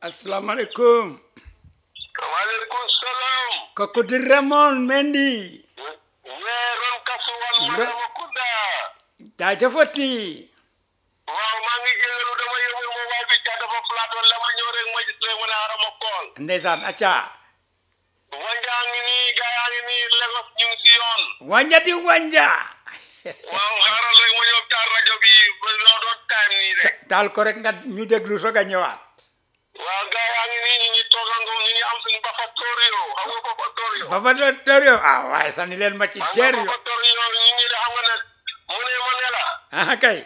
Assalamualaikum. Waalaikumsalam. Koko di Ramon Mendy. Ron Kasuwan Madama Kuda. Jaajëfati. Waaw maa ngi jëlalu dama yëngal mo waay bi ca dafa flat wala ma ñëw rek ma gis leen mu ne arama kool. Ndeysaan acca. Wanja ngi nii gaa ngi nii Lagos ñu ngi si yoon. Wanja di wanja. Waaw xaaral rek ma ñëw taal rajo bi ba loo doon time nii rek. Taal ko rek nga ñu déglu soog a ñëwaat. Waaw gaa yaa ngi nii ñu ngi toogandoo ñu ngi am suñu Baba Torio xam nga Baba Torio. Baba Torio ah waaye sànni leen ma ci terio. Baba Torio ñu ngi de xam nga nag mu ne ma ne la. Ah kay.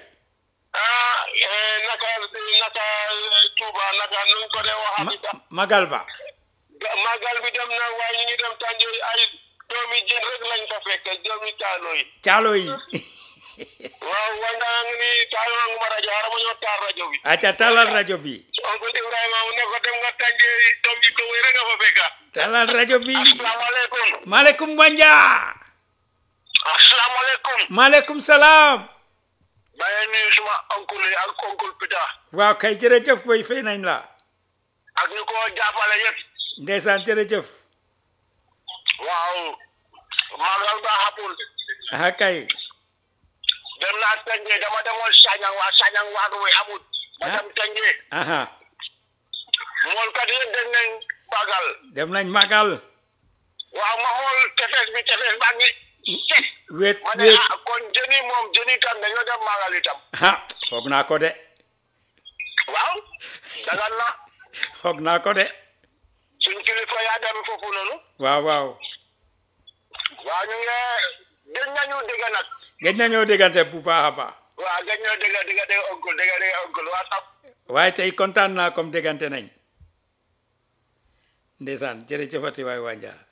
Naka Touba naka nuñ ko dee waxati sax. Magal ba. Magal bi dem na waaye ñu ngi dem Tandiori ay doomi jën rek lañ fa fekk doomi caalo yi. Caalo yi. waaw wanda ngi ni taal na ma rajo ara ma ñoo taal rajo bi. Acca talal rajo bi. Oncle Ibrahima mu ne ko dem nga Tandiori doom yi ko wéy rek nga fa fekk. Talal rajo bi. Asalaamaaleykum. Maaleykum wanja. Asalaamaaleykum. Maaleykum salaam. maa ngi nuyu suma oncle yi ak oncle Peter. Waaw kay jërëjëf boy fay nañ la. ak ñu ko jàppale yëpp. Ndeysaan jërëjëf. waaw. Magal ba xapul. Ah kay. dem naa Tandiori dama demoon Sagnang waa wi amut. ma dem Tandiori. Aha. mool kat yëpp dem nañ Magal. Dem nañ Magal. waaw ma xool tefes baa ngi set. Wet ma ne kon jëni tam dañoo dem Magal itam. Ha foog naa ko de. waaw. dagal na. Foog naa ko de. suñ kilifa yaa dem foofu noonu. Waaw waaw. waaw ñu ngi gëj nañu dégg nag. Gëj nañoo déggante bu baax a baax. waaw gëj ñoo dégg oncle waa sax. waaye tey kontaan naa comme déggante nañ. Ndeysaan jërëjëfati waay wanja.